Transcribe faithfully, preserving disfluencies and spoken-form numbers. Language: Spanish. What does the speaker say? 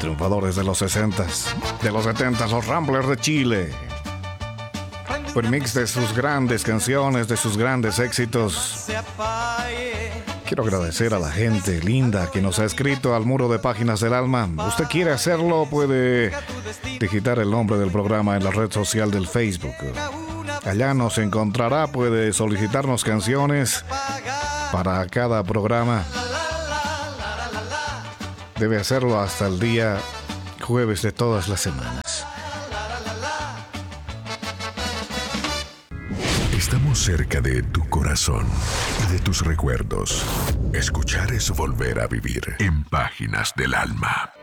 triunfadores de los sesentas, de los setentas, los Ramblers de Chile. Un mix de sus grandes canciones, de sus grandes éxitos. Quiero agradecer a la gente linda que nos ha escrito al muro de Páginas del Alma. Usted quiere hacerlo, puede digitar el nombre del programa en la red social del Facebook. Allá nos encontrará, puede solicitarnos canciones para cada programa. Debe hacerlo hasta el día jueves de todas las semanas. Estamos cerca de tu corazón y de tus recuerdos. Escuchar es volver a vivir en Páginas del Alma.